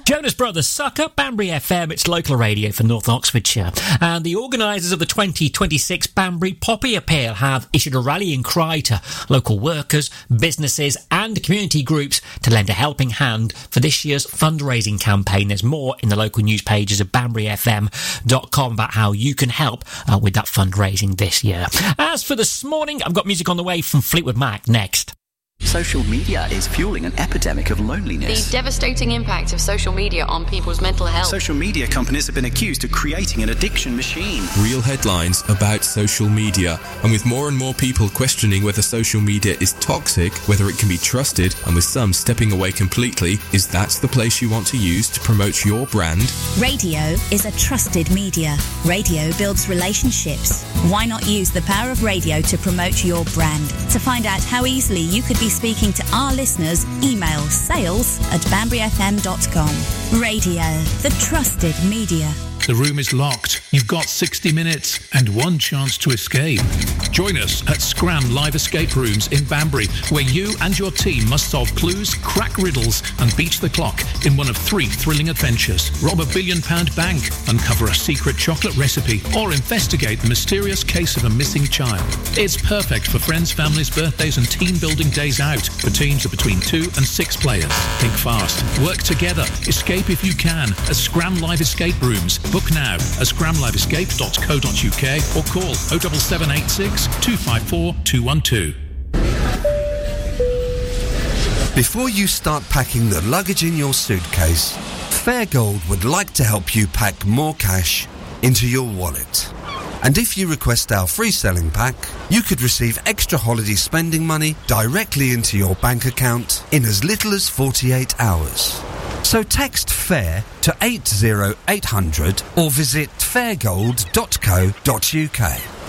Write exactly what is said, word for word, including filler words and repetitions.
Jonas Brothers, Sucker, Banbury F M, it's local radio for North Oxfordshire. And the organisers of the twenty twenty-six Banbury Poppy Appeal have issued a rallying cry to local workers, businesses and community groups to lend a helping hand for this year's fundraising campaign. There's more in the local news pages of banbury f m dot com about how you can help uh, with that fundraising this year. As for this morning, I've got music on the way from Fleetwood Mac next. Social media is fueling an epidemic of loneliness. The devastating impact of social media on people's mental health. Social media companies have been accused of creating an addiction machine. Real headlines about social media. And with more and more people questioning whether social media is toxic, whether it can be trusted, and with some stepping away completely, is that the place you want to use to promote your brand? Radio is a trusted media. Radio builds relationships. Why not use the power of radio to promote your brand? To find out how easily you could be speaking to our listeners, email sales at banbury f m dot com. Radio, the trusted media. The room is locked. You've got sixty minutes and one chance to escape. Join us at Scram Live Escape Rooms in Banbury, where you and your team must solve clues, crack riddles and beat the clock in one of three thrilling adventures. Rob a billion pound bank, uncover a secret chocolate recipe, or investigate the mysterious case of a missing child. It's perfect for friends, families, birthdays and team building days out for teams of between two and six players. Think fast. Work together. Escape if you can at Scram Live Escape Rooms. Book now at scram live escape dot co dot u k or call oh seven seven eight six, two five four, two one two. Before you start packing the luggage in your suitcase, Fairgold would like to help you pack more cash into your wallet. And if you request our free selling pack, you could receive extra holiday spending money directly into your bank account in as little as forty-eight hours. So text FAIR to eight oh eight hundred or visit fairgold dot co dot u k.